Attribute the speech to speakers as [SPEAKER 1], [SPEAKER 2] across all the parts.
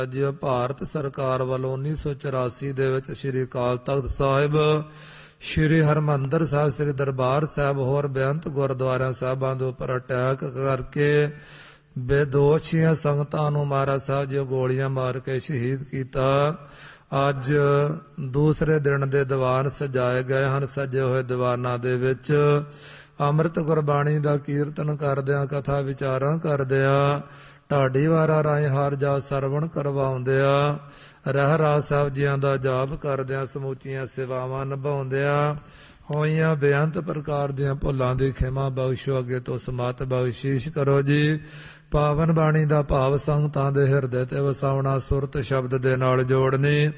[SPEAKER 1] ਜਿਉ ਭਾਰਤ ਸਰਕਾਰ ਵੱਲੋਂ 1984 ਦੇ ਵਿੱਚ ਸ੍ਰੀ ਅਕਾਲ ਤਖਤ ਸਾਹਿਬ, ਸ੍ਰੀ ਹਰਿਮੰਦਰ ਸਾਹਿਬ, ਸ੍ਰੀ ਦਰਬਾਰ ਸਾਹਿਬ ਹੋਰ ਬੇਅੰਤ ਗੁਰਦੁਆਰਿਆਂ ਸਾਹਿਬਾਂ ਦੇ ਉੱਪਰ ਅਟੈਕ ਕਰਕੇ ਬੇਦੋਸ਼ੀਆਂ ਸੰਗਤਾਂ ਨੂੰ ਮਹਾਰਾਜ ਸਾਹਿਬ ਜੀ ਗੋਲੀਆਂ ਮਾਰ ਕੇ ਸ਼ਹੀਦ ਕੀਤਾ। ਅੱਜ ਦੂਸਰੇ ਦਿਨ ਦੇ ਦੀਵਾਨ ਸਜਾਏ ਗਏ ਹਨ। ਸਜੇ ਹੋਏ ਦੀਵਾਨਾਂ ਦੇ ਵਿੱਚ ਅੰਮ੍ਰਿਤ ਗੁਰਬਾਣੀ ਦਾ ਕੀਰਤਨ ਕਰਦਿਆਂ, ਕਥਾ ਵਿਚਾਰਾਂ ਕਰਦਿਆਂ, ਢਾਡੀ ਵਾਰਾਂ ਰਾਹੀਂ ਹਰ ਜਾ ਸਰਵਣ ਕਰਵਾਉਂਦਿਆਂ, ਰਹਿਰਾਸ ਸਾਹਿਬ ਜੀਆਂ ਦਾ ਜਾਪ ਕਰਦਿਆਂ, ਸਮੂਚੀਆਂ ਸੇਵਾਵਾਂ ਨਿਭਾਉਂਦਿਆਂ ਹੋਈਆਂ ਬੇਅੰਤ ਪ੍ਰਕਾਰ ਦੀਆਂ ਭੁੱਲਾਂ ਦੀ ਖਿਮਾ ਬਖਸ਼ੋ। ਅੱਗੇ ਤੋਂ ਸਮਤ ਬਖਸ਼ੀਸ਼ ਕਰੋ ਜੀ। ਪਾਵਨ ਬਾਣੀ ਦਾ ਭਾਵ ਸੰਗਤਾਂ ਦੇ ਹਿਰਦੇ ਤੇ ਵਸਾਉਣਾ, ਸੁਰਤ ਸ਼ਬਦ ਦੇ ਨਾਲ ਜੋੜਨੀ,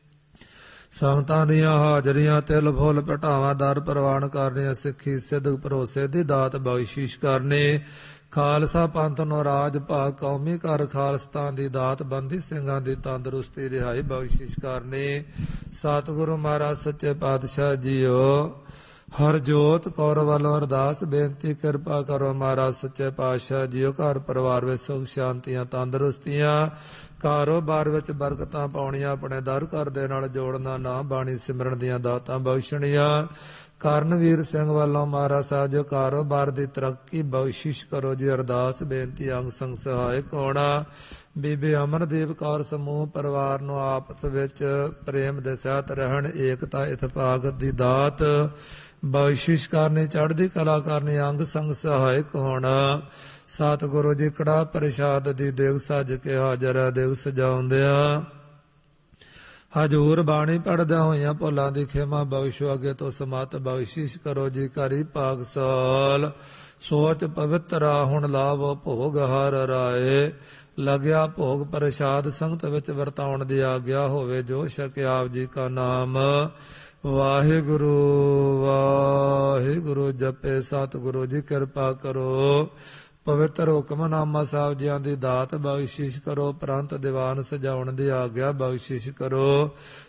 [SPEAKER 1] ਸੰਗਤਾਂ ਦੀਆਂ ਹਾਜ਼ਰੀਆਂ ਤਿਲ ਫੁੱਲ ਘਟਾਵਾਂ ਦਰ ਪ੍ਰਵਾਨ ਕਰਨੀਆਂ, ਸਿੱਖੀ ਸਿੱਧਕ ਭਰੋਸੇ ਦੀ ਦਾਤ ਬਖਸ਼ੀਸ਼ ਕਰਨੀ, ਖਾਲਸਾ ਪੰਥ ਨੂੰ ਰਾਜ ਭਾਗ ਕੌਮੀ ਘਰ ਖਾਲਸਤਾਨ ਦੀ ਦਾਤ, ਬੰਦੀ ਸਿੰਘਾਂ ਦੀ ਤੰਦਰੁਸਤੀ ਰਿਹਾਈ ਬਖਸ਼ਿਸ਼ ਕਰਨੀ। ਸਤਿਗੁਰੂ ਮਹਾਰਾਜ ਸੱਚੇ ਪਾਤਸ਼ਾਹ ਜੀਓ, ਹਰਜੋਤ ਕੌਰ ਵੱਲੋਂ ਅਰਦਾਸ ਬੇਨਤੀ, ਕਿਰਪਾ ਕਰੋ ਮਹਾਰਾਜ ਸੱਚੇ ਪਾਤਸ਼ਾਹ ਜੀਓ, ਘਰ ਪਰਿਵਾਰ ਵਿੱਚ ਸੁਖ ਸ਼ਾਂਤੀਆਂ ਤੰਦਰੁਸਤੀਆਂ, ਕਾਰੋਬਾਰ ਵਿੱਚ ਬਰਕਤਾਂ ਪਾਉਣੀਆਂ, ਆਪਣੇ ਦਰ ਘਰ ਦੇ ਨਾਲ ਜੋੜਨਾ, ਨਾਮ ਬਾਣੀ ਸਿਮਰਨ ਦੀਆਂ ਦਾਤਾਂ ਬਖਸ਼ਣੀਆਂ। ਕਰਨਵੀਰ ਸਿੰਘ ਵੱਲੋਂ ਮਹਾਰਾਜ ਸਾਹਿਬ ਜੋ ਕਾਰੋਬਾਰ ਦੀ ਤਰੱਕੀ ਬਖਸ਼ਿਸ਼ ਕਰੋ ਜੀ। ਅਰਦਾਸ ਬੇਨਤੀ ਅੰਗ ਸੰਗ ਸਹਾਇਕ ਹੋਣਾ। ਬੀਬੀ ਅਮਰਦੀਪ ਕੌਰ ਸਮੂਹ ਪਰਿਵਾਰ ਨੂੰ ਆਪਸ ਵਿੱਚ ਪ੍ਰੇਮ ਦੇ ਸਹਿਤ ਰਹਿਣ, ਏਕਤਾ ਇਤਫਾਕ ਦੀ ਦਾਤ ਬਖਸ਼ਿਸ਼ ਕਰਨੀ, ਚੜ੍ਹਦੀ ਕਲਾ ਕਰਨੀ, ਅੰਗ ਸੰਗ ਸਹਾਇਕ ਹੋਣਾ। ਸਤਿਗੁਰੂ ਜੀ ਕੜਾ ਪ੍ਰਸ਼ਾਦ ਦੀ ਦੇਗ ਸੱਜ ਕੇ ਹਾਜ਼ਰ ਹੈ, ਦੇਗ ਸਜਾਉਂਦਿਆਂ ਹਜੂਰ ਬਾਣੀ ਪੜ੍ਹਦਿਆਂ ਹੋਈਆਂ ਭੁੱਲਾਂ ਦੀ ਖਿਮਾ ਬਖਸ਼ੋ। ਅੱਗੇ ਤੋਂ ਸਮਤ ਬਖਸ਼ਿਸ਼ ਕਰੋ ਜੀ। ਕਰੀ ਪਾਕਸਾਲ ਸੋਚ ਪਵਿੱਤਰਾ, ਹੁਣ ਲਾਵੋ ਭੋਗ ਹਰ ਰਾਏ, ਲੱਗਿਆ ਭੋਗ ਪ੍ਰਸ਼ਾਦ ਸੰਗਤ ਵਿੱਚ ਵਰਤਾਉਣ ਦੀ ਆਗਿਆ ਹੋਵੇ, ਜੋ ਛਕੇ ਆਪ ਜੀ ਕਾ ਨਾਮ ਵਾਹਿਗੁਰੂ ਵਾਹਿਗੁਰੂ ਜਪੇ। ਸਤਿਗੁਰੂ ਜੀ ਕਿਰਪਾ ਕਰੋ, ਪਵਿੱਤਰ ਹੁਕਮਨਾਮਾ ਸਾਹਿਬ ਜੀਆਂ ਦੀ ਦਾਤ ਬਖਸ਼ਿਸ਼ ਕਰੋ, ਪ੍ਰੰਤ ਦੀਵਾਨ ਸਜਾਉਣ ਦੀ ਆਗਿਆ ਬਖਸ਼ਿਸ਼ ਕਰੋ।